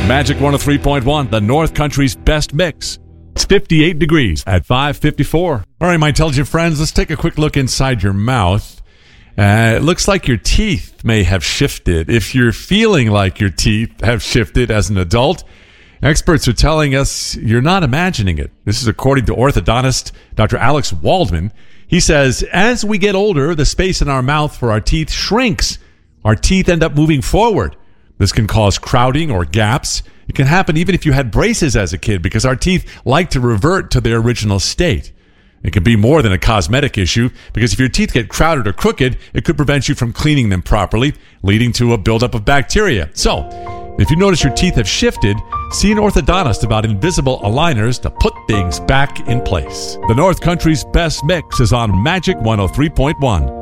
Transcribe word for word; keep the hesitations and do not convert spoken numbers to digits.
Magic one oh three point one, the North Country's best mix. It's fifty-eight degrees at five fifty-four. All right, my intelligent friends, let's take a quick look inside your mouth. Uh, it looks like your teeth may have shifted. If you're feeling like your teeth have shifted as an adult, experts are telling us you're not imagining it. This is according to orthodontist Doctor Alex Waldman. He says, as we get older, the space in our mouth for our teeth shrinks. Our teeth end up moving forward. This can cause crowding or gaps. It can happen even if you had braces as a kid because our teeth like to revert to their original state. It can be more than a cosmetic issue because if your teeth get crowded or crooked, it could prevent you from cleaning them properly, leading to a buildup of bacteria. So, if you notice your teeth have shifted, see an orthodontist about invisible aligners to put things back in place. The North Country's best mix is on Magic one oh three point one.